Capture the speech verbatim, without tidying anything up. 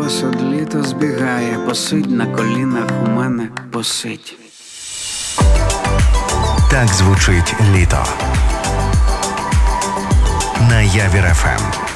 посуд, літо збігає, посидь на колінах у мене, посидь. Так звучить літо на Явір еф ем.